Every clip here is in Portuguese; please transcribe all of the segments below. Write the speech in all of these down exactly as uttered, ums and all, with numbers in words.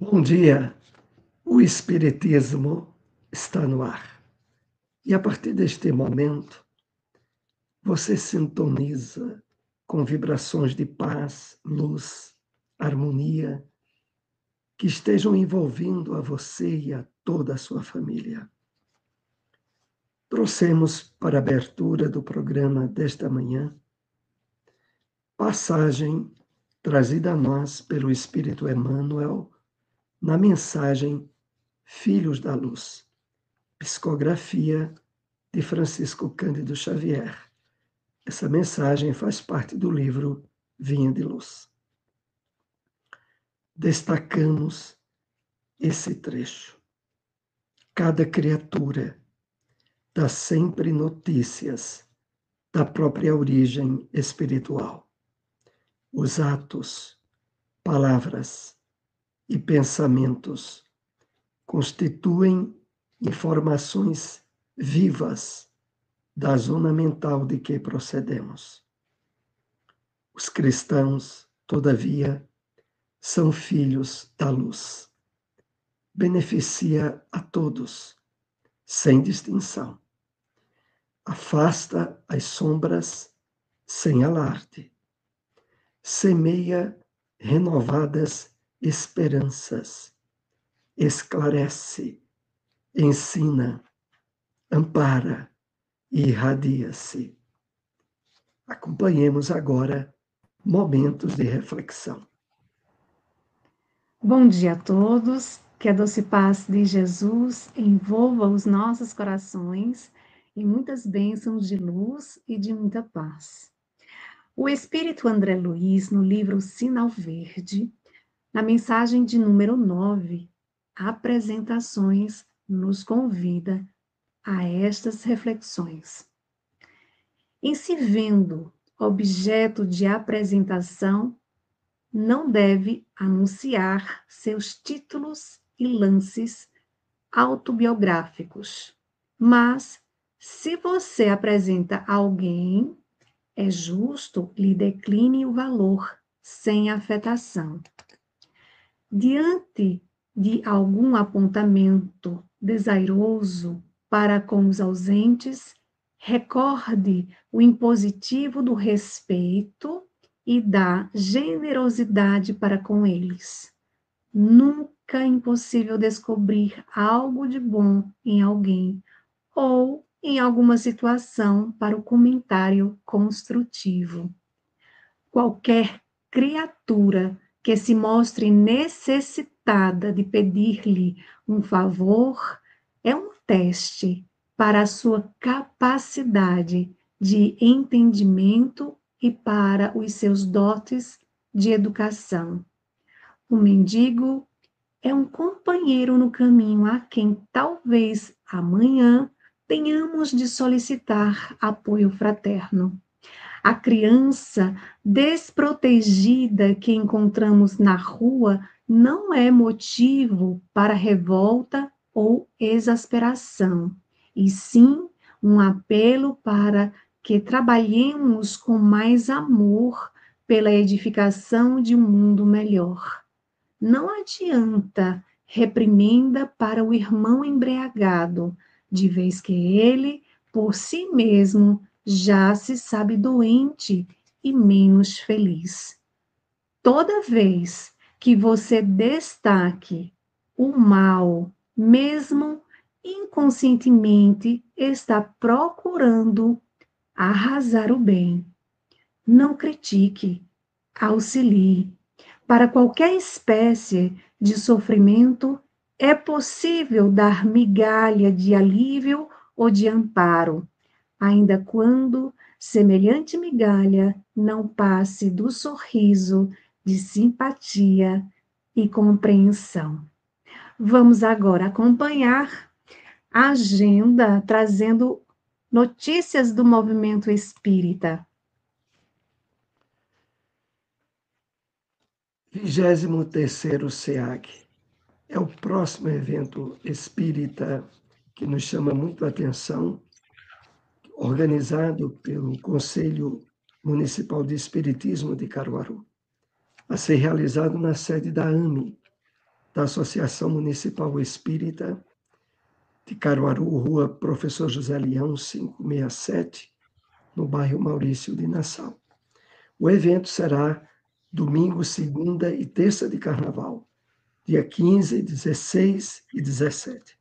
Bom dia, o Espiritismo está no ar. E a partir deste momento, você sintoniza com vibrações de paz, luz, harmonia, que estejam envolvendo a você e a toda a sua família. Trouxemos para a abertura do programa desta manhã passagem trazida a nós pelo Espírito Emmanuel na mensagem Filhos da Luz, psicografia de Francisco Cândido Xavier. Essa mensagem faz parte do livro Vinha de Luz. Destacamos esse trecho. Cada criatura dá sempre notícias da própria origem espiritual. Os atos, palavras e pensamentos constituem informações vivas da zona mental de que procedemos. Os cristãos, todavia, são filhos da luz. Beneficia a todos, sem distinção. Afasta as sombras sem alarde. Semeia renovadas esperanças. Esclarece, ensina, ampara e irradia-se. Acompanhemos agora momentos de reflexão. Bom dia a todos, que a doce paz de Jesus envolva os nossos corações em muitas bênçãos de luz e de muita paz. O Espírito André Luiz, no livro Sinal Verde, na mensagem de número nove, Apresentações, nos convida a estas reflexões. Em se vendo objeto de apresentação, não deve anunciar seus títulos e lances autobiográficos. Mas, se você apresenta alguém, é justo lhe decline o valor, sem afetação. Diante de algum apontamento desairoso para com os ausentes, recorde o impositivo do respeito e da generosidade para com eles. Nunca é impossível descobrir algo de bom em alguém ou em alguma situação para o comentário construtivo. Qualquer criatura que se mostre necessitada de pedir-lhe um favor é um teste para a sua capacidade de entendimento e para os seus dotes de educação. O mendigo é um companheiro no caminho a quem talvez amanhã tenhamos de solicitar apoio fraterno. A criança desprotegida que encontramos na rua não é motivo para revolta ou exasperação, e sim um apelo para que trabalhemos com mais amor pela edificação de um mundo melhor. Não adianta reprimenda para o irmão embriagado, de vez que ele, por si mesmo, já se sabe doente e menos feliz. Toda vez que você destaque o mal, mesmo inconscientemente, está procurando arrasar o bem. Não critique, auxilie. Para qualquer espécie de sofrimento, é possível dar migalha de alívio ou de amparo, ainda quando semelhante migalha não passe do sorriso de simpatia e compreensão. Vamos agora acompanhar a agenda trazendo notícias do movimento espírita. vigésimo terceiro SEAG é o próximo evento espírita que nos chama muito a atenção, organizado pelo Conselho Municipal de Espiritismo de Caruaru, a ser realizado na sede da A M E, da Associação Municipal Espírita de Caruaru, Rua Professor José Leão, quinhentos e sessenta e sete, no bairro Maurício de Nassau. O evento será domingo, segunda e terça de carnaval, dia quinze, dezesseis e dezessete.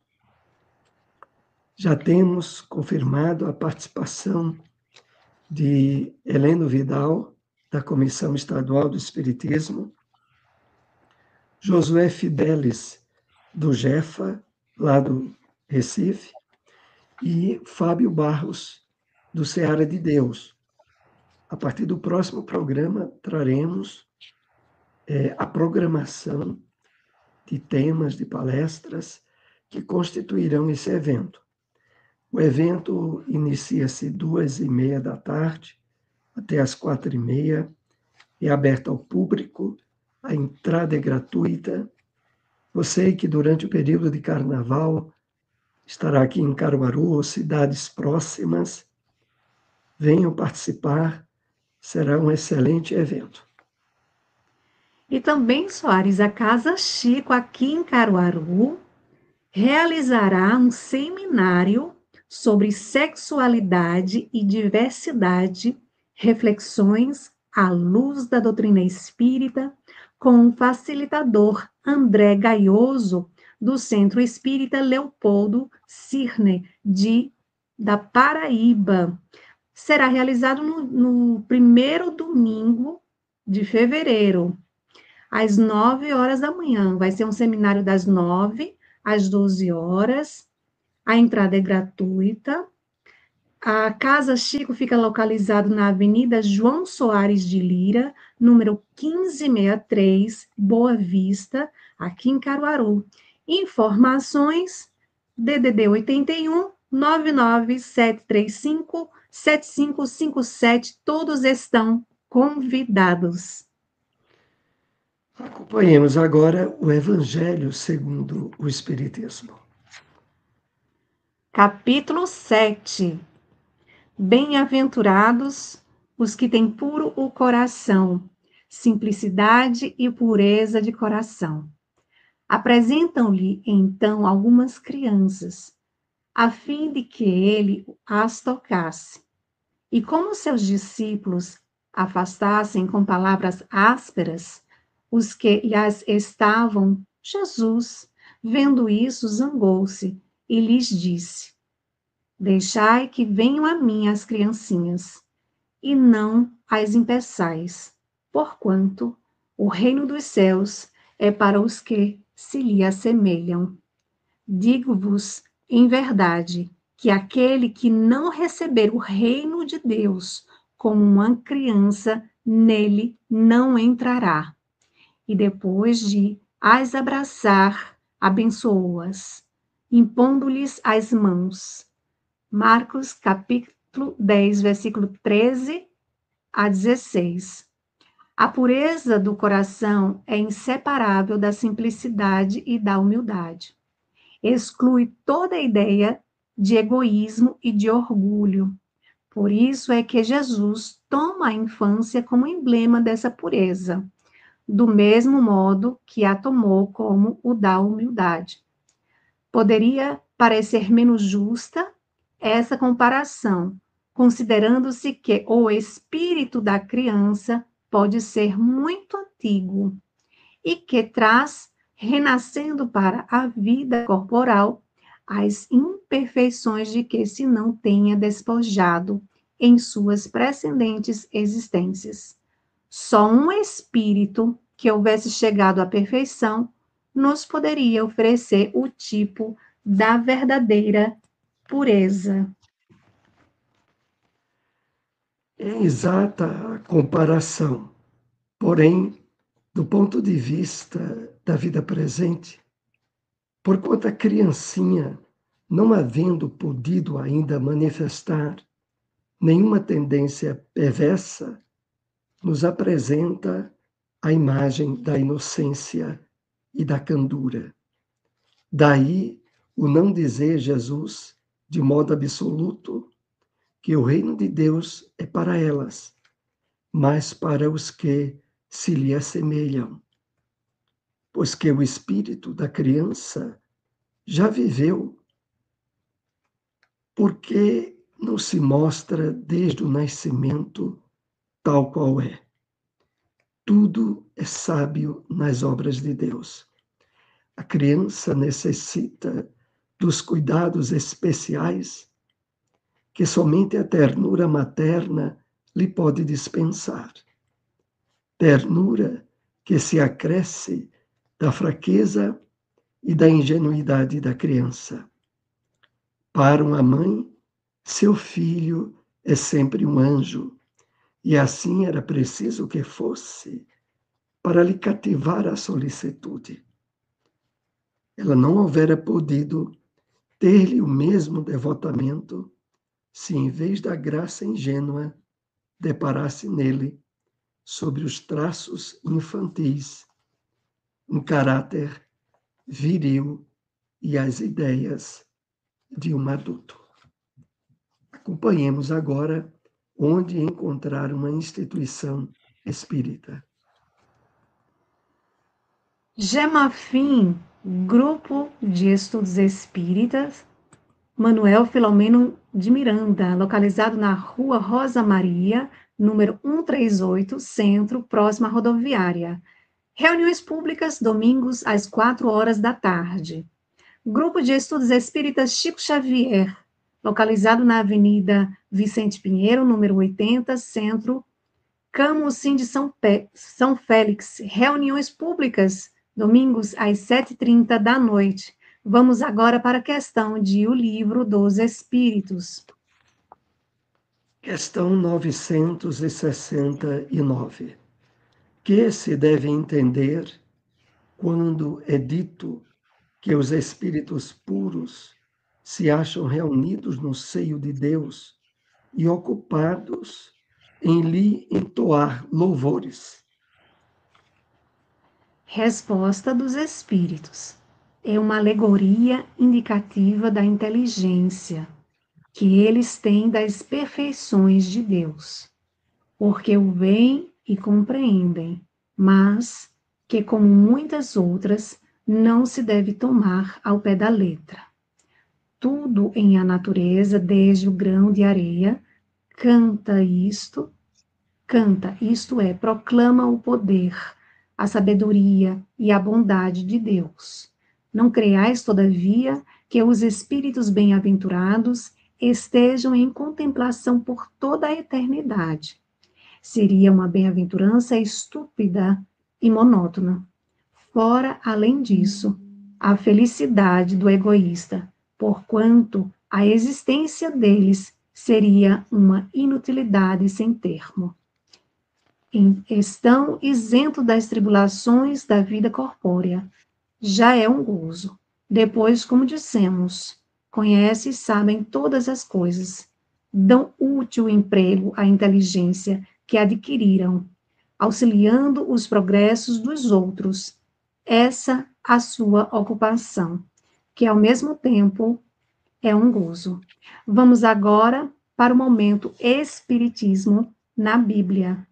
Já temos confirmado a participação de Heleno Vidal, da Comissão Estadual do Espiritismo, Josué Fidelis, do Jefa, lá do Recife, e Fábio Barros, do Seara de Deus. A partir do próximo programa, traremos é, a programação de temas, de palestras que constituirão esse evento. O evento inicia-se duas e meia da tarde até às quatro e meia, é aberto ao público, a entrada é gratuita. Você que durante o período de carnaval estará aqui em Caruaru ou cidades próximas, venham participar, será um excelente evento. E também, Soares, a Casa Chico, aqui em Caruaru, realizará um seminário sobre sexualidade e diversidade, reflexões à luz da doutrina espírita, com o facilitador André Gaioso, do Centro Espírita Leopoldo Cirne, de, da Paraíba. Será realizado no, no primeiro domingo de fevereiro, às nove horas da manhã. Vai ser um seminário das nove às doze horas. A entrada é gratuita. A Casa Chico fica localizado na Avenida João Soares de Lira, número quinhentos e sessenta e três, Boa Vista, aqui em Caruaru. Informações, D D D oitenta e um, nove nove sete três cinco, sete cinco cinco sete, todos estão convidados. Acompanhemos agora o Evangelho segundo o Espiritismo. Capítulo sete. Bem-aventurados os que têm puro o coração, simplicidade e pureza de coração. Apresentam-lhe, então, algumas crianças, a fim de que ele as tocasse. E como seus discípulos afastassem com palavras ásperas os que lhes estavam, Jesus, vendo isso, zangou-se e lhes disse: Deixai que venham a mim as criancinhas, e não as impeçais, porquanto o reino dos céus é para os que se lhe assemelham. Digo-vos, em verdade, que aquele que não receber o reino de Deus como uma criança, nele não entrará. E depois de as abraçar, abençoou-as, impondo-lhes as mãos. Marcos, capítulo dez, versículo treze a dezesseis. A pureza do coração é inseparável da simplicidade e da humildade. Exclui toda ideia de egoísmo e de orgulho. Por isso é que Jesus toma a infância como emblema dessa pureza, do mesmo modo que a tomou como o da humildade. Poderia parecer menos justa essa comparação, considerando-se que o espírito da criança pode ser muito antigo e que traz, renascendo para a vida corporal, as imperfeições de que se não tenha despojado em suas precedentes existências. Só um espírito que houvesse chegado à perfeição nos poderia oferecer o tipo da verdadeira pureza. É exata a comparação, porém, do ponto de vista da vida presente, porquanto a criancinha, não havendo podido ainda manifestar nenhuma tendência perversa, nos apresenta a imagem da inocência e da candura. Daí o não dizer Jesus, de modo absoluto, que o reino de Deus é para elas, mas para os que se lhe assemelham. pois que o espírito da criança já viveu, porque não se mostra desde o nascimento tal qual é. Tudo é sábio nas obras de Deus. A criança necessita dos cuidados especiais que somente a ternura materna lhe pode dispensar. Ternura que se acresce da fraqueza e da ingenuidade da criança. Para uma mãe, seu filho é sempre um anjo, e assim era preciso que fosse para lhe cativar a solicitude. Ela não houvera podido ter-lhe o mesmo devotamento se, em vez da graça ingênua, deparasse nele, sobre os traços infantis, um caráter viril e as ideias de um adulto. Acompanhemos agora onde encontrar uma instituição espírita. Gemafim, Grupo de Estudos Espíritas, Manuel Filomeno de Miranda, localizado na Rua Rosa Maria, número cento e trinta e oito, Centro, próxima à rodoviária. Reuniões públicas, domingos, às quatro horas da tarde. Grupo de Estudos Espíritas Chico Xavier, localizado na Avenida Vicente Pinheiro, número oitenta, Centro, Camusim de São, Pé, São Félix. Reuniões públicas, domingos, às sete e trinta da noite. Vamos agora para a questão de O Livro dos Espíritos. Questão novecentos e sessenta e nove. Que se deve entender quando é dito que os espíritos puros se acham reunidos no seio de Deus e ocupados em lhe entoar louvores? Resposta dos Espíritos. É uma alegoria indicativa da inteligência que eles têm das perfeições de Deus, porque o veem e compreendem, mas que, como muitas outras, não se deve tomar ao pé da letra. Tudo em a natureza, desde o grão de areia, canta isto, canta, isto é, proclama o poder, a sabedoria e a bondade de Deus. Não creais, todavia, que os espíritos bem-aventurados estejam em contemplação por toda a eternidade. Seria uma bem-aventurança estúpida e monótona. Fora, além disso, a felicidade do egoísta, porquanto a existência deles seria uma inutilidade sem termo. Estão isentos das tribulações da vida corpórea. Já é um gozo. Depois, como dissemos, conhecem e sabem todas as coisas. Dão útil emprego à inteligência que adquiriram, auxiliando os progressos dos outros. Essa a sua ocupação, que ao mesmo tempo é um gozo. Vamos agora para o momento Espiritismo na Bíblia.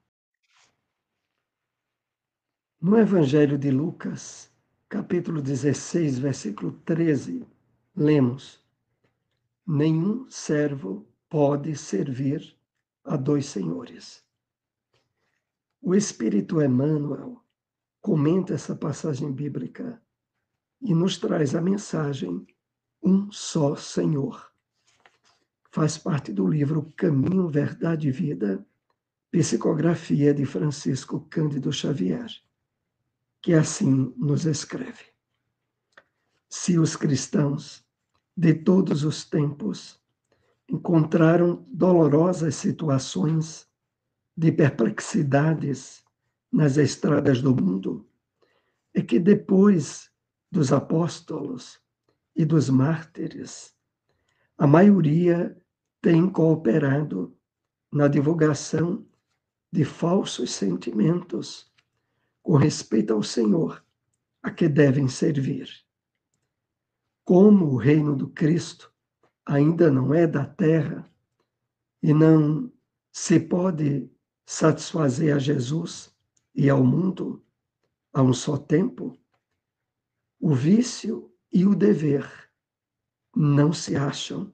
No Evangelho de Lucas, capítulo dezesseis, versículo treze, lemos: nenhum servo pode servir a dois senhores. O Espírito Emmanuel comenta essa passagem bíblica e nos traz a mensagem Um Só Senhor. Faz parte do livro Caminho, Verdade e Vida, psicografia de Francisco Cândido Xavier, que assim nos escreve: se os cristãos de todos os tempos encontraram dolorosas situações de perplexidades nas estradas do mundo, é que depois dos apóstolos e dos mártires, a maioria tem cooperado na divulgação de falsos sentimentos com respeito ao Senhor, a que devem servir. Como o reino do Cristo ainda não é da terra e não se pode satisfazer a Jesus e ao mundo a um só tempo, O vício e o dever não se acham,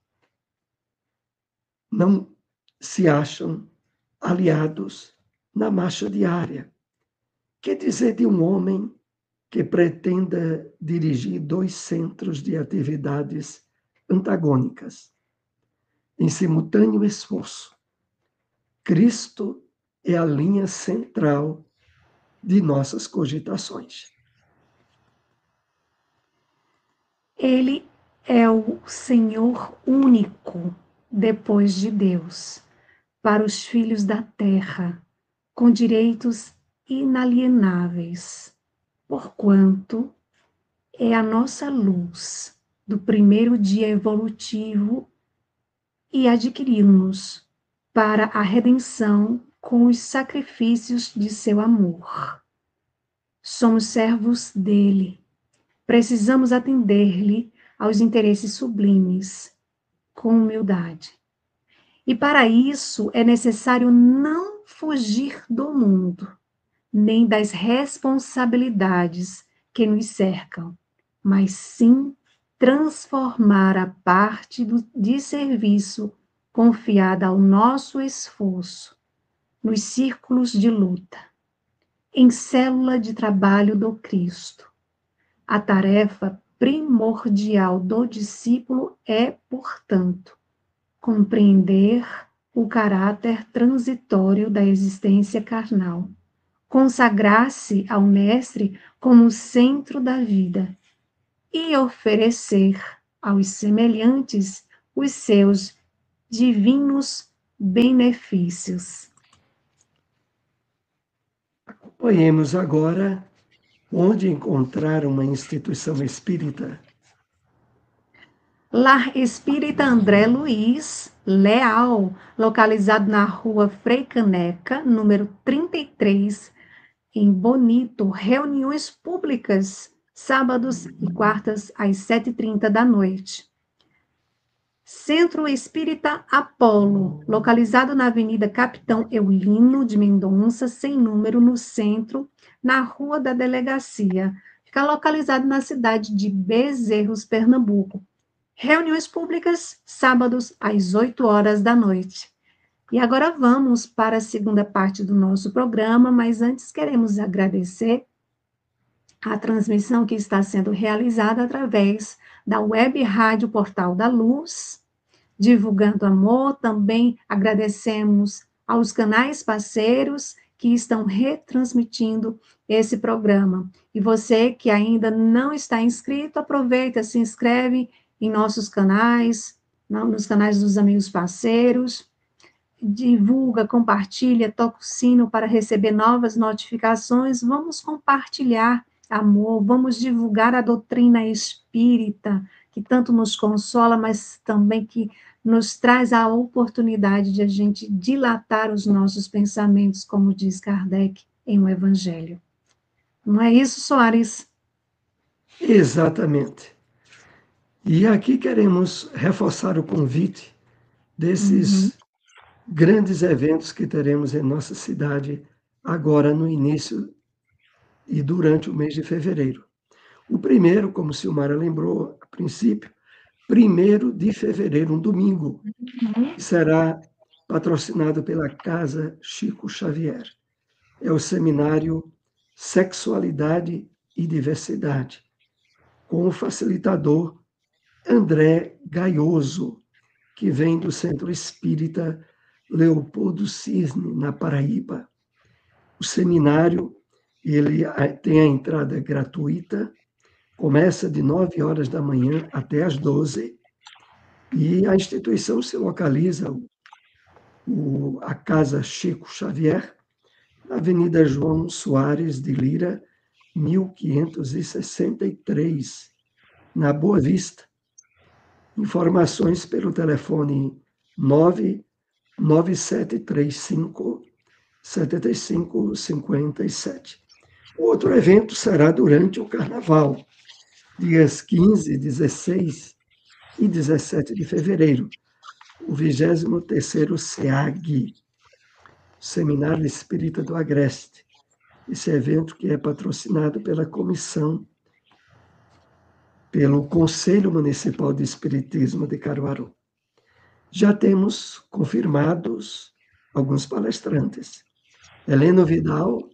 não se acham aliados na marcha diária. Que dizer de um homem que pretenda dirigir dois centros de atividades antagônicas, em simultâneo esforço? Cristo é a linha central de nossas cogitações. Ele é o Senhor único, depois de Deus, para os filhos da terra, com direitos inalienáveis, porquanto é a nossa luz do primeiro dia evolutivo e adquirimos para a redenção com os sacrifícios de seu amor. Somos servos dele. Precisamos atender-lhe aos interesses sublimes, com humildade. E para isso é necessário não fugir do mundo, nem das responsabilidades que nos cercam, mas sim transformar a parte do, de serviço confiada ao nosso esforço nos círculos de luta, em célula de trabalho do Cristo. A tarefa primordial do discípulo é, portanto, compreender o caráter transitório da existência carnal, consagrar-se ao Mestre como centro da vida e oferecer aos semelhantes os seus divinos benefícios. Acompanhemos agora onde encontrar uma instituição espírita. Lar Espírita André Luiz Leal, localizado na rua Frei Caneca, número trinta e três, em Bonito. Reuniões públicas, sábados e quartas, às sete e trinta da noite. Centro Espírita Apolo, localizado na Avenida Capitão Eulino de Mendonça, sem número, no centro, na Rua da Delegacia. Fica localizado na cidade de Bezerros, Pernambuco. Reuniões públicas, sábados, às oito horas da noite. E agora vamos para a segunda parte do nosso programa, mas antes queremos agradecer a transmissão que está sendo realizada através da Web Rádio Portal da Luz, divulgando amor. Também agradecemos aos canais parceiros que estão retransmitindo esse programa. E você que ainda não está inscrito, aproveita, se inscreve em nossos canais, nos canais dos amigos parceiros, divulga, compartilha, toca o sino para receber novas notificações. Vamos compartilhar amor, vamos divulgar a doutrina espírita, que tanto nos consola, mas também que nos traz a oportunidade de a gente dilatar os nossos pensamentos, como diz Kardec em O Evangelho. Não é isso, Soares? Exatamente. E aqui queremos reforçar o convite desses uhum. grandes eventos que teremos em nossa cidade agora no início e durante o mês de fevereiro. O primeiro, como Silmara lembrou a princípio, primeiro de fevereiro, um domingo, uhum. será patrocinado pela Casa Chico Xavier. É o seminário Sexualidade e Diversidade, com o facilitador André Gaioso, que vem do Centro Espírita Leopoldo Cisne, na Paraíba. O seminário ele tem a entrada gratuita, começa de nove horas da manhã até as doze, e a instituição se localiza, o, a Casa Chico Xavier, na Avenida João Soares de Lira, mil quinhentos e sessenta e três, na Boa Vista. Informações pelo telefone nove nove sete três cinco sete cinco cinco sete. O outro evento será durante o Carnaval, dias quinze, dezesseis e dezessete de fevereiro, o vigésimo terceiro SEAG, Seminário Espírita do Agreste. Esse evento que é patrocinado pela Comissão pelo Conselho Municipal de Espiritismo de Caruaru. Já temos confirmados alguns palestrantes. Heleno Vidal,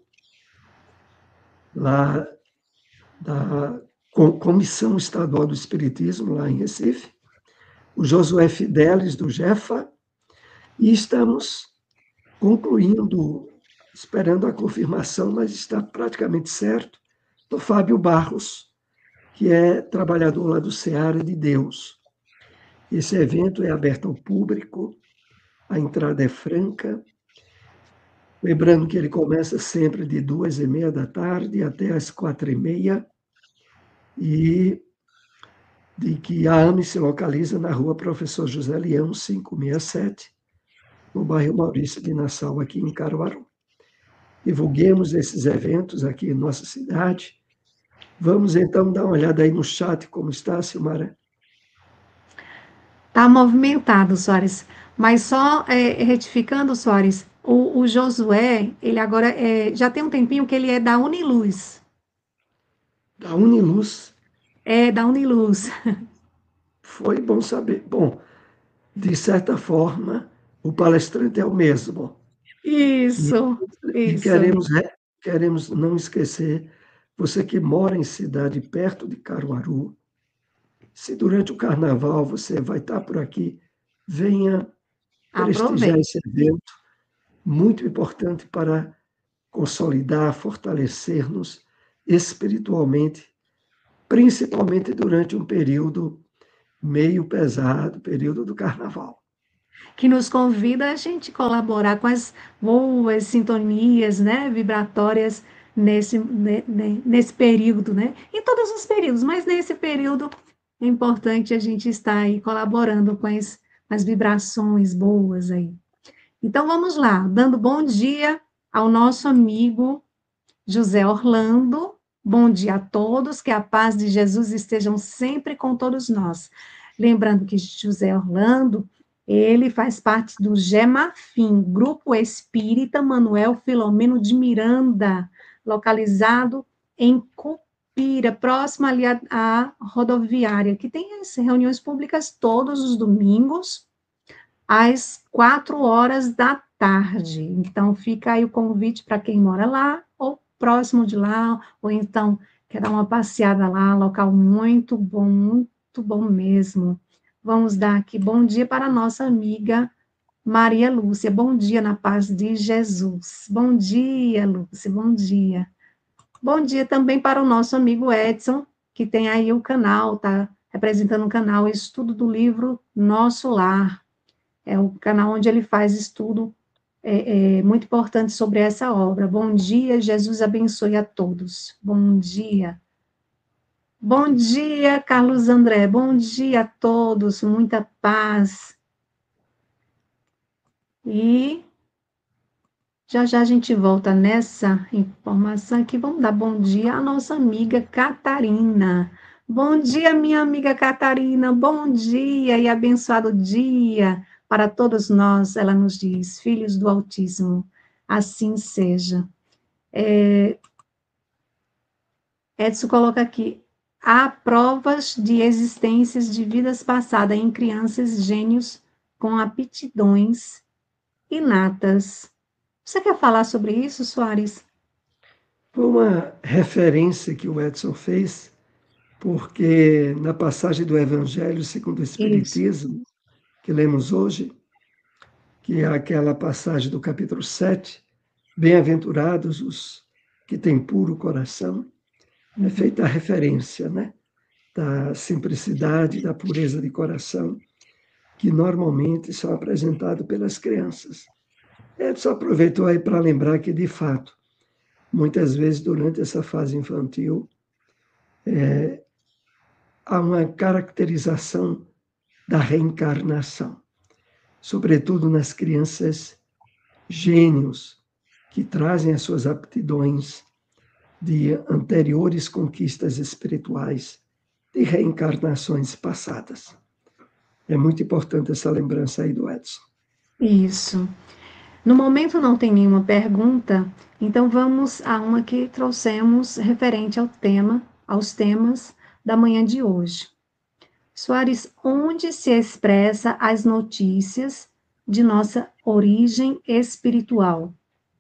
lá da Comissão Estadual do Espiritismo, lá em Recife, o Josué Fidelis, do Jefa, e estamos concluindo, esperando a confirmação, mas está praticamente certo, do Fábio Barros, que é trabalhador lá do Seara de Deus. Esse evento é aberto ao público, a entrada é franca, lembrando que ele começa sempre de duas e meia da tarde até às quatro e meia, e de que a AME se localiza na rua Professor José Leão, quinhentos e sessenta e sete, no bairro Maurício de Nassau, aqui em Caruaru. Divulguemos esses eventos aqui em nossa cidade. Vamos, então, dar uma olhada aí no chat, como está, Silmara? Está movimentado, Soares. Mas só é, retificando, Soares, o, o Josué, ele agora é, já tem um tempinho que ele é da Uniluz. Da Uniluz. É, da Uniluz. Foi bom saber. Bom, de certa forma, o palestrante é o mesmo. Isso, E, e isso. queremos, queremos não esquecer, você que mora em cidade perto de Caruaru, se durante o carnaval você vai estar por aqui, venha prestigiar Aproveite. esse evento, muito importante para consolidar, fortalecer-nos espiritualmente, principalmente durante um período meio pesado, período do carnaval. Que nos convida a gente colaborar com as boas sintonias, né, vibratórias nesse, ne- ne- nesse período, né? Em todos os períodos, mas nesse período é importante a gente estar aí colaborando com as, as vibrações boas aí. Então vamos lá, dando bom dia ao nosso amigo José Orlando. Bom dia a todos, que a paz de Jesus estejam sempre com todos nós. Lembrando que José Orlando, ele faz parte do GEMAFIM, Grupo Espírita Manuel Filomeno de Miranda, localizado em Cupira, próximo ali à, à rodoviária, que tem as reuniões públicas todos os domingos, às quatro horas da tarde. Então, fica aí o convite para quem mora lá, ou próximo de lá, ou então quer dar uma passeada lá, local muito bom, muito bom mesmo. Vamos dar aqui bom dia para a nossa amiga Maria Lúcia. Bom dia na paz de Jesus. Bom dia, Lúcia, bom dia. Bom dia também para o nosso amigo Edson, que tem aí o canal, tá representando o canal Estudo do Livro Nosso Lar. É o canal onde ele faz estudo é, é, muito importante sobre essa obra. Bom dia, Jesus abençoe a todos. Bom dia. Bom dia, Carlos André. Bom dia a todos, muita paz. E já já a gente volta nessa informação aqui. Vamos dar bom dia à nossa amiga Catarina. Bom dia, minha amiga Catarina. Bom dia e abençoado dia para todos nós. Ela nos diz, filhos do autismo. Assim seja. É, Edson coloca aqui. Há provas de existências de vidas passadas em crianças gênios com aptidões inatas. Você quer falar sobre isso, Soares? Foi uma referência que o Edson fez, porque na passagem do Evangelho segundo o Isso. Espiritismo, que lemos hoje, que é aquela passagem do capítulo sete, bem-aventurados os que têm puro coração, é feita a referência, né, da simplicidade, da pureza de coração, que normalmente são apresentados pelas crianças. Edson aproveitou aí para lembrar que, de fato, muitas vezes durante essa fase infantil, é, há uma caracterização da reencarnação, sobretudo nas crianças gênios, que trazem as suas aptidões de anteriores conquistas espirituais, de reencarnações passadas. É muito importante essa lembrança aí do Edson. Isso. No momento não tem nenhuma pergunta, então vamos a uma que trouxemos referente ao tema, aos temas da manhã de hoje. Soares, onde se expressa as notícias de nossa origem espiritual?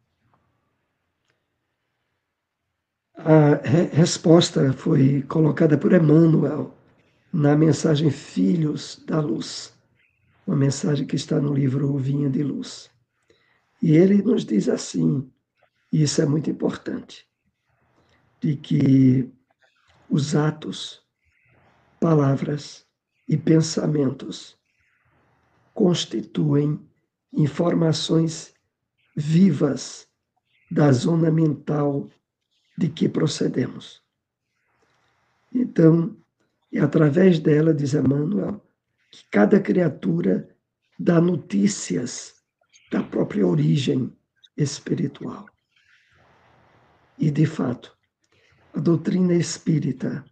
A re resposta foi colocada por Emmanuel na mensagem Filhos da Luz, uma mensagem que está no livro Vinha de Luz. E ele nos diz assim, e isso é muito importante, de que os atos, palavras e pensamentos constituem informações vivas da zona mental de que procedemos. Então, é através dela, diz Emmanuel, que cada criatura dá notícias da própria origem espiritual. E, de fato, a doutrina espírita,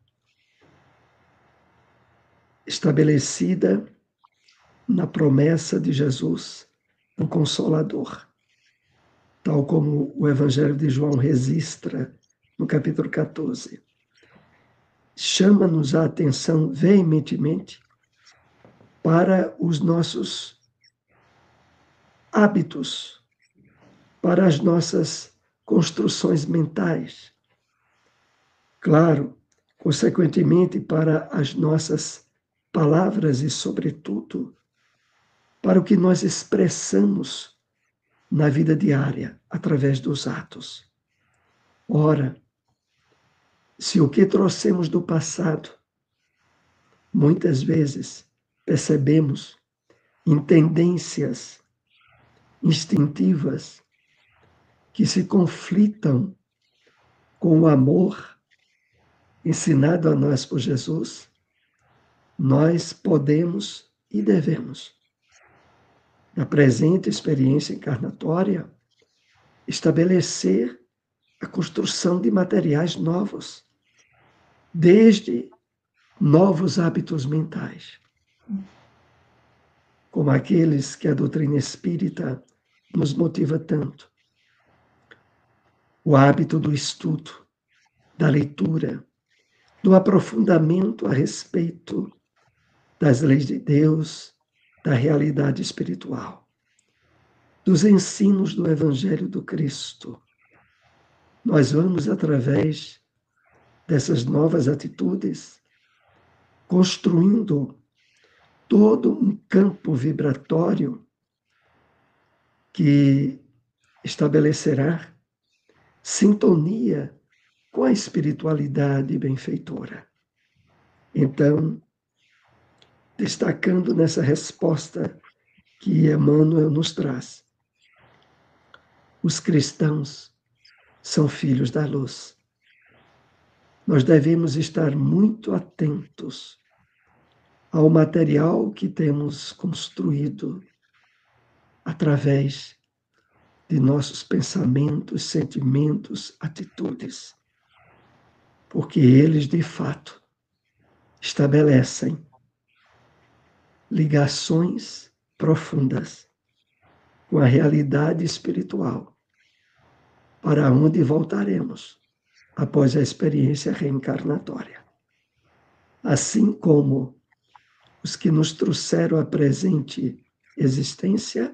estabelecida na promessa de Jesus, o Consolador, tal como o Evangelho de João registra no capítulo quatorze, chama-nos a atenção veementemente para os nossos hábitos, para as nossas construções mentais. Claro, consequentemente, para as nossas palavras e, sobretudo, para o que nós expressamos na vida diária, através dos atos. Ora, se o que trouxemos do passado, muitas vezes percebemos em tendências instintivas que se conflitam com o amor ensinado a nós por Jesus, nós podemos e devemos, na presente experiência encarnatória, estabelecer a construção de materiais novos, desde novos hábitos mentais, como aqueles que a doutrina espírita nos motiva tanto. O hábito do estudo, da leitura, do aprofundamento a respeito das leis de Deus, da realidade espiritual, dos ensinos do Evangelho do Cristo. Nós vamos, através dessas novas atitudes, construindo todo um campo vibratório que estabelecerá sintonia com a espiritualidade benfeitora. Então, destacando nessa resposta que Emmanuel nos traz, os cristãos são filhos da luz. Nós devemos estar muito atentos ao material que temos construído através de nossos pensamentos, sentimentos, atitudes, porque eles, de fato, estabelecem ligações profundas com a realidade espiritual, para onde voltaremos após a experiência reencarnatória. Assim como os que nos trouxeram à presente existência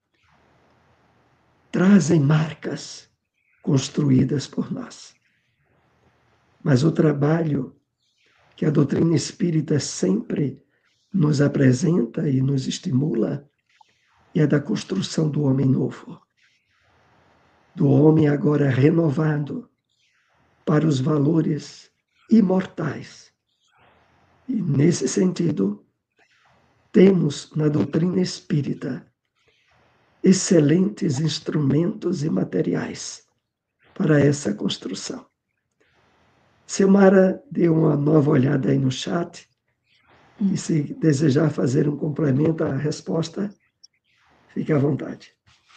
trazem marcas construídas por nós. Mas o trabalho que a doutrina espírita sempre nos apresenta e nos estimula é da construção do homem novo, do homem agora renovado para os valores imortais. E, nesse sentido, temos na doutrina espírita excelentes instrumentos e materiais para essa construção. Silmara deu uma nova olhada aí no chat e, se desejar fazer um complemento à resposta, fique à vontade.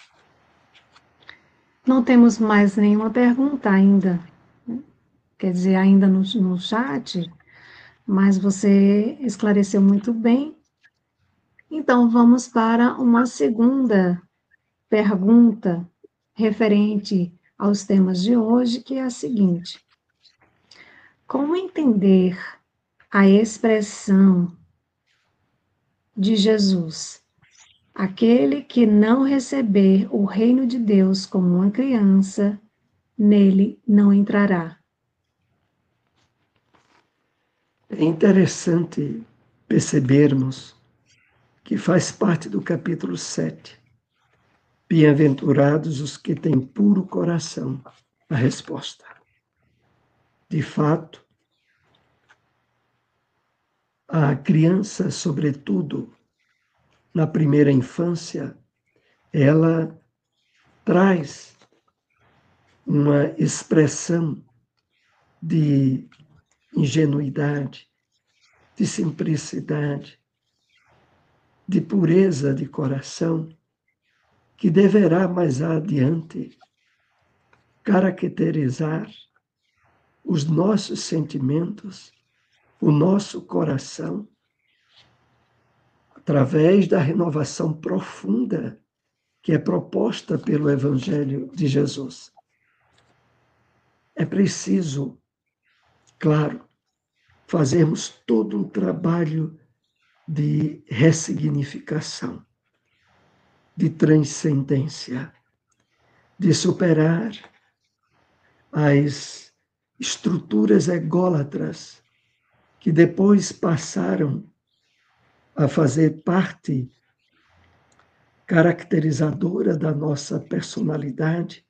Não temos mais nenhuma pergunta ainda, quer dizer, ainda no, no chat, mas você esclareceu muito bem. Então, vamos para uma segunda pergunta referente aos temas de hoje, que é a seguinte: como entender a expressão de Jesus. Aquele que não receber o reino de Deus como uma criança, nele não entrará. É interessante percebermos que faz parte do capítulo sete. Bem-aventurados os que têm puro coração. A resposta. De fato, a criança, sobretudo na primeira infância, ela traz uma expressão de ingenuidade, de simplicidade, de pureza de coração, que deverá mais adiante caracterizar os nossos sentimentos, o nosso coração, através da renovação profunda que é proposta pelo Evangelho de Jesus. É preciso, claro, fazermos todo um trabalho de ressignificação, de transcendência, de superar as estruturas ególatras que depois passaram a fazer parte caracterizadora da nossa personalidade,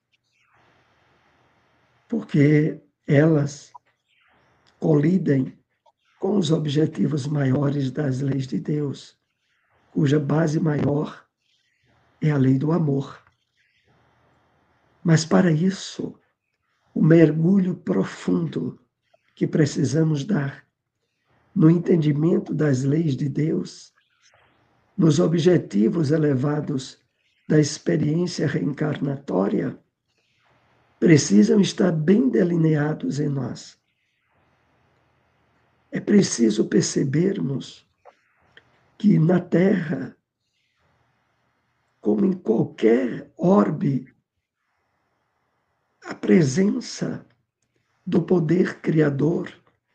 porque elas colidem com os objetivos maiores das leis de Deus, cuja base maior é a lei do amor. Mas para isso, o mergulho profundo que precisamos dar no entendimento das leis de Deus, nos objetivos elevados da experiência reencarnatória, precisam estar bem delineados em nós. É preciso percebermos que na Terra, como em qualquer orbe, a presença do poder criador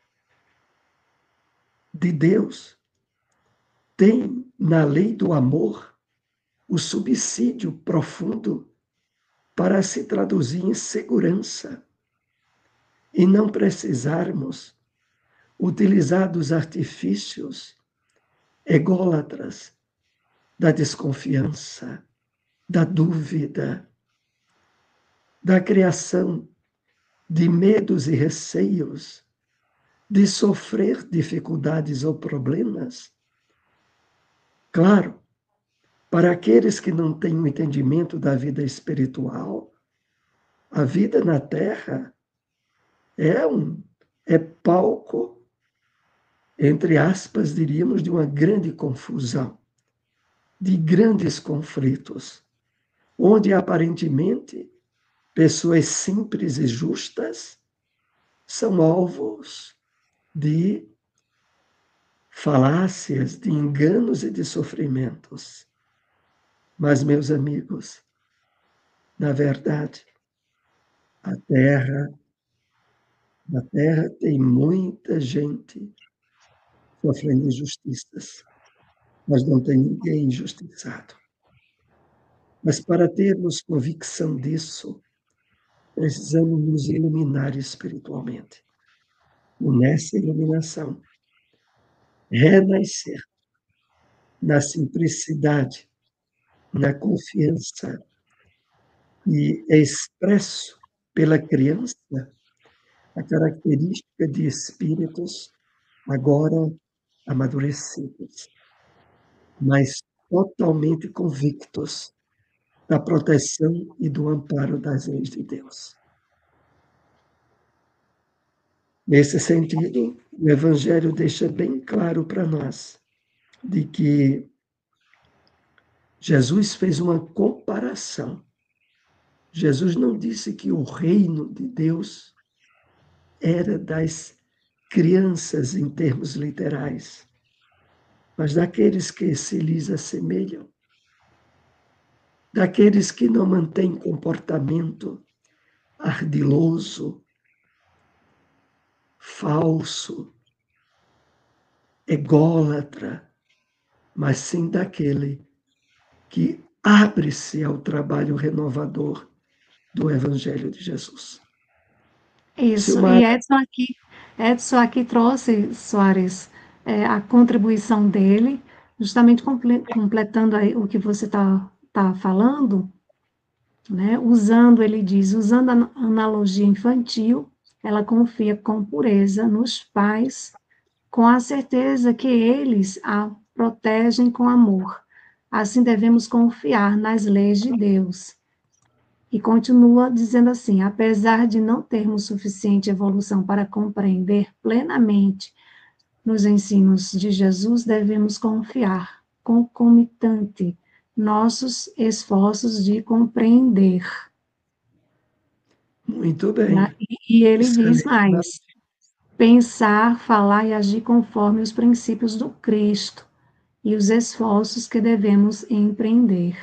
de Deus tem na lei do amor o subsídio profundo para se traduzir em segurança e não precisarmos utilizar dos artifícios ególatras da desconfiança, da dúvida, da criação de medos e receios, de sofrer dificuldades ou problemas. Claro, para aqueles que não têm o entendimento da vida espiritual, a vida na Terra é um é palco, entre aspas, diríamos, de uma grande confusão, de grandes conflitos, onde aparentemente pessoas simples e justas são alvos de falácias, de enganos e de sofrimentos. Mas, meus amigos, na verdade, a Terra, na Terra tem muita gente sofrendo injustiças, mas não tem ninguém injustiçado. Mas para termos convicção disso, precisamos nos iluminar espiritualmente. E nessa iluminação, renascer na simplicidade, na confiança, e é expresso pela criança a característica de espíritos agora amadurecidos, mas totalmente convictos da proteção e do amparo das leis de Deus. Nesse sentido, o Evangelho deixa bem claro para nós de que Jesus fez uma comparação. Jesus não disse que o reino de Deus era das crianças em termos literais, mas daqueles que se lhes assemelham, daqueles que não mantêm comportamento ardiloso, falso, ególatra, mas sim daquele que abre-se ao trabalho renovador do Evangelho de Jesus. Isso, e Silmara, Edson aqui, Edson aqui trouxe, Soares, é, a contribuição dele, justamente comple- completando aí o que você está tá falando, né? Usando, ele diz, usando a analogia infantil, ela confia com pureza nos pais, com a certeza que eles a protegem com amor. Assim devemos confiar nas leis de Deus. E continua dizendo assim: apesar de não termos suficiente evolução para compreender plenamente nos ensinos de Jesus, devemos confiar, concomitante, nossos esforços de compreender. muito Né? bem. E ele diz Excelente. mais: pensar, falar e agir conforme os princípios do Cristo e os esforços que devemos empreender.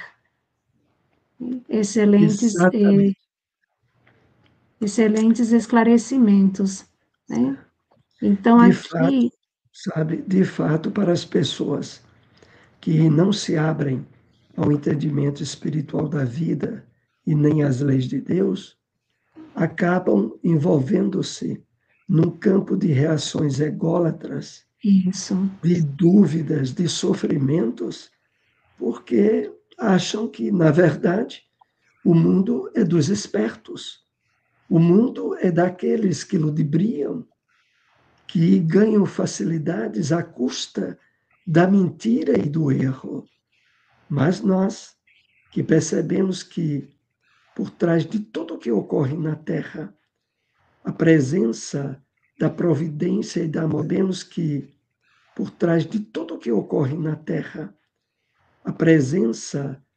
Excelentes, eh, Exatamente. excelentes esclarecimentos, né? Então, De fato, aqui, sabe, de fato, para as pessoas que não se abrem ao entendimento espiritual da vida e nem às leis de Deus, acabam envolvendo-se num campo de reações ególatras, isso, de dúvidas, de sofrimentos, porque acham que, na verdade, o mundo é dos espertos, o mundo é daqueles que ludibriam, que ganham facilidades à custa da mentira e do erro. Mas nós, que percebemos que por trás de tudo o que ocorre na Terra, a presença da providência e da sabemos que por trás de tudo o que ocorre na Terra, a presença